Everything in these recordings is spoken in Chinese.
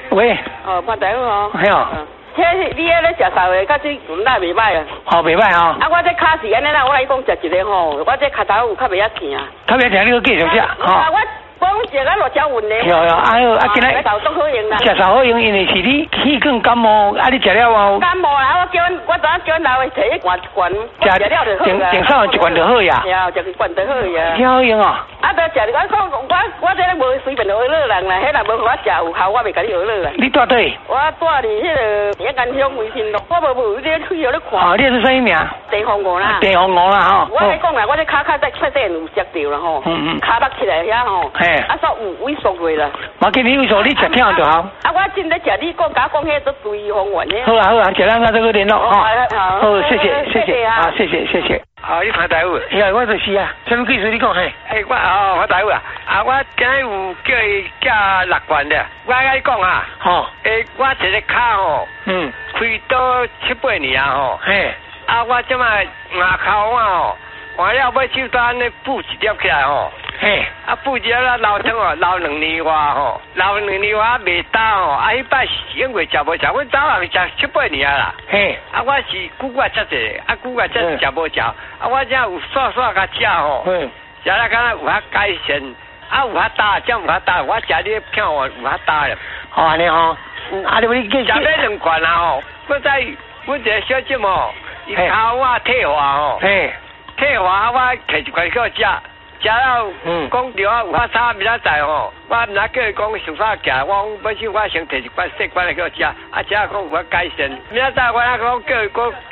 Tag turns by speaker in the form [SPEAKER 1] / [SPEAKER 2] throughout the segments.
[SPEAKER 1] 喂。
[SPEAKER 2] 哦，潘大夫哦。
[SPEAKER 1] 系哦。
[SPEAKER 2] 你迄咧食啥货？甲这轮胎袂歹啊。
[SPEAKER 1] 哦，袂歹哦。
[SPEAKER 2] 啊，我这骹是安尼啦，我来讲食一个吼，我这骹头有较袂遐疼。
[SPEAKER 1] 较袂疼，你要继续食吼。
[SPEAKER 2] 我食啊落脚稳咧。
[SPEAKER 1] 有啊，今日
[SPEAKER 2] 手都好用啦。
[SPEAKER 1] 食手好用，因为是你气管感冒，啊，你食了后。
[SPEAKER 2] 感冒啊，我昨叫因老的摕一罐，我食了就好啊。
[SPEAKER 1] 顶上一罐就好呀。
[SPEAKER 2] 呀，食一罐就好呀。
[SPEAKER 1] 挺好用哦。
[SPEAKER 2] 啊，都食我这咧无随便学乐人啦，迄若无互我食有效，我袂甲你学乐啦。
[SPEAKER 1] 你住对？
[SPEAKER 2] 我住伫迄个一间乡卫生路，我无你去互你看。
[SPEAKER 1] 哦，你是啥名？
[SPEAKER 2] 地方我啦。
[SPEAKER 1] 地方我啦吼。
[SPEAKER 2] 我咧讲啦，我这骹在确实有食着啦吼。骹落起来遐吼。嘿。啊，说有萎缩过啦。
[SPEAKER 1] 我给你萎缩，你食听就好。啊，
[SPEAKER 2] 我真咧食你讲迄都对方圆咧。
[SPEAKER 1] 好啊，食咱这个联络哈。好，谢谢啊，谢谢。
[SPEAKER 3] 哦，你潘大夫？
[SPEAKER 1] 呀，我就是啊，什么技术你讲嘿？
[SPEAKER 3] 潘大夫啊，我今日有叫伊寄6罐的，我甲你讲啊，
[SPEAKER 1] 吼，
[SPEAKER 3] 我一个骹吼，开刀7、8年啊吼，嘿，我即摆牙口吼，完了要手单咧补一粒起来吼，嘿，补一粒啦，留汤哦，留2年外吼，留2年外袂打吼，迄摆是因为食无食，阮早人食7、8年啦，嘿，我是骨骨才济，骨骨才食无食，我只有刷甲食吼，食了敢若有较改善，有较打，有较打，我食你片话有较打了，
[SPEAKER 1] 好安尼吼，你
[SPEAKER 3] 食要2罐啦吼，我在阮一个小姐吼，伊教我退化吼，退化我摕1罐去食。食了，讲着有较差，明仔载吼，我毋知叫伊讲想啥食，我本身我先摕1罐细罐来给我食，食了讲有较改善。明仔载我讲叫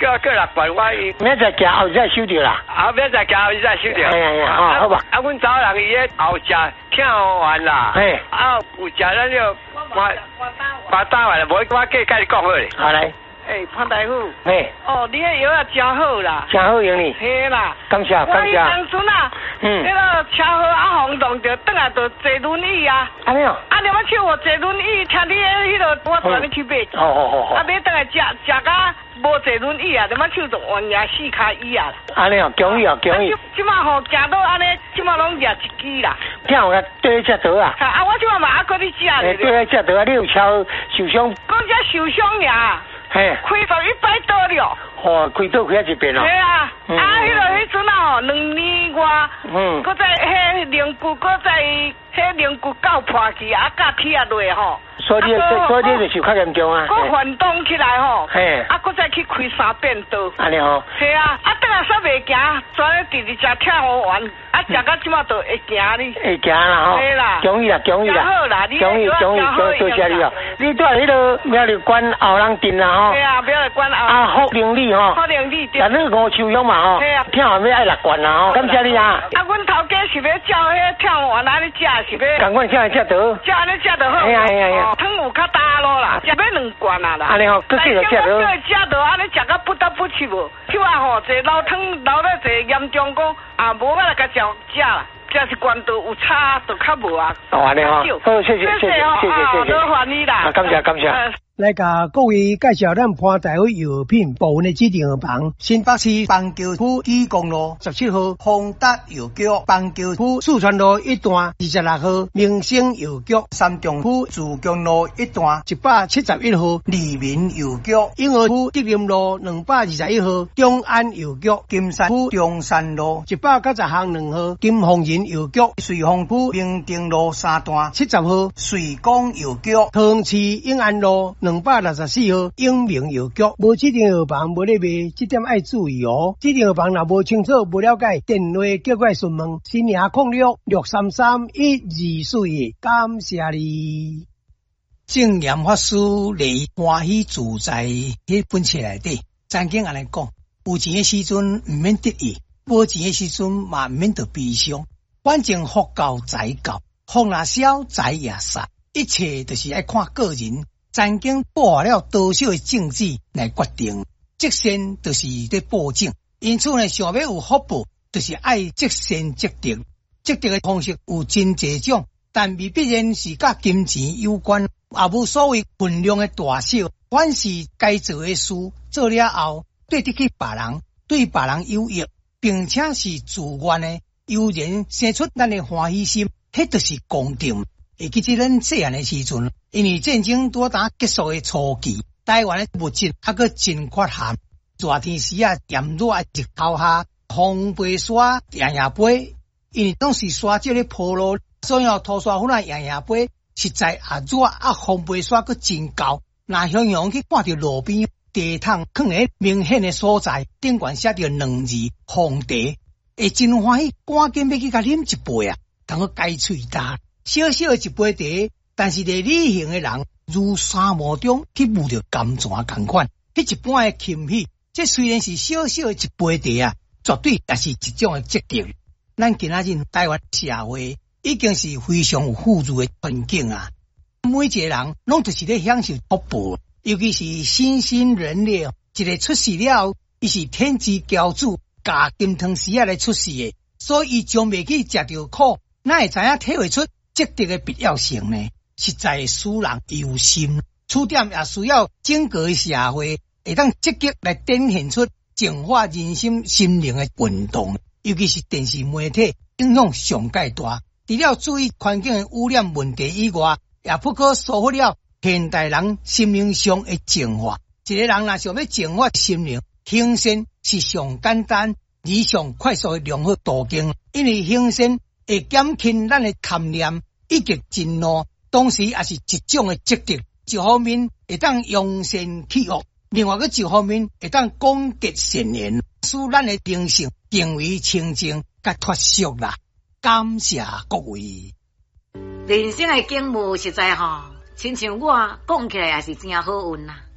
[SPEAKER 3] 6罐，我
[SPEAKER 1] 明仔载食后再收着啦。
[SPEAKER 3] 明仔载食后再收着。
[SPEAKER 1] 哎，好吧。
[SPEAKER 3] 阮早人伊咧后食听完啦。有食咱就我打完了，无我甲你讲好咧。
[SPEAKER 1] 好来。
[SPEAKER 3] 潘大夫。你迄药啊真好啦。
[SPEAKER 1] 真好用哩。
[SPEAKER 3] 嘿啦。
[SPEAKER 1] 感谢。
[SPEAKER 3] 我以当阵啊，迄个车祸轰动着，转来就坐轮椅啊。安尼哦。你要叫我坐轮椅，请你迄个我带你去买。好。买转来食甲无坐轮椅啊，你要手就弯呀4脚椅啊。安尼哦，恭喜。即马吼行到安尼，即马拢夹1支啦。听我对只倒啊。我即马嘛搁你食咧。对只倒啊，你有超受伤？讲只受伤呀。嘿，开到100多了。开刀开一遍咯。系啊，迄阵啊，2年外，搁在迄灵骨，搁在迄灵骨搞破去，甲铁落吼。所以你就受较严重啊。搁反动起来吼。嘿。搁再去开3遍刀。安尼吼。系啊，等下煞袂行，转咧直直食跳好玩，食到即马就会行哩。会行啦吼。系啦。恭喜啦。好啦，恭喜，多谢你哦。你住迄个苗栗关后人镇啦吼。系啊，苗栗关后。福陵里吼。但你5树乡嘛吼。系啊。跳完要爱6罐啦吼。感谢你啊。阮头家是要照迄跳完安尼食，是要。赶快跳来食倒。照安尼食就好。哎。汤有较大咯啦，食要2罐啦。安尼吼，搁继续食倒。食倒安尼食到不得不去无。即话吼，这老汤老了这严重讲无法来甲食啦。这是关都有差，就较无啊。安尼吼，好，谢谢。多欢喜啦。感谢。
[SPEAKER 4] 来甲各位介绍咱潘大夫药品部分的指定药房，新北市邦桥区基公路17号丰达药局，邦桥区四川路1段26号明星药局，三重区自强路1段171号利民药局，永和区德林路221号中安药局，金山区中山路190巷2号金凤仁药局，瑞丰区明定路3段70号瑞光药局，桃园市永安路264号永明药局。无指定药房无咧卖，这点爱注意哦。指定药房若无清楚无了解，电话叫过来询问。新营06633124，感谢你。正言法师离欢喜自在迄本册内底，曾经安尼讲：有钱的时阵毋免得意，无钱的时阵嘛毋免得悲伤。反正福到财到，福若消财也散，一切就是爱看个人。曾经播下了多少的政治来决定，积善就是在保证，因此呢，想要有福报，就是爱积善积德。积德的方式有真济种，但未必然是甲金钱有关，也无所谓分量的大小。凡是该做的事，做了后对得起别人，对别人有益，并且是自愿的，悠然生出咱的欢喜心，迄就是公正。会记得咱细汉的时阵， 因为战争多达结束的初期，台湾的物质还佫真缺陷，热天时啊炎热啊日头下，风飞沙夜夜飞，因为当时沙石咧铺路，所以土沙粉啊夜夜飞，实在啊热啊风飞沙佫真高。那向阳去看到路边地毯放喺明显的所在，顶悬写着两字皇帝，会真欢喜，赶紧要去甲啉一杯啊，通个解喙焦。小小一杯茶，但是伫旅行的人如沙漠中去遇到甘泉同款，迄一般的庆喜，这虽然是小小一杯茶啊，绝对也是一种的积极。咱今仔日台湾社会已经是非常有富裕的环境啊。每一个人拢就是咧享受福报，尤其是新兴人类，一个出世了，伊是天之骄子，加金汤匙来出世的，所以伊从未去食到苦，哪会知影体会出积德的必要性呢？实在使人忧心。此点也需要整个社会会当积极来展现出净化人心心灵的运动，尤其是电视媒体影响上界大。除了注意环境的污染问题以外，也不可疏忽了现代人心灵上的净化。一个人若想要净化心灵，行善是上简单而上快速的良好途径，因为行善会减轻咱的贪念以及震怒，同时也是一种的积德。一方面会当扬善去恶，另外一方面会当广结善缘，使咱的灵性更为清净甲脱俗啦。感谢各位。
[SPEAKER 5] 人生的景物实在亲像我讲起来也是真好运啦。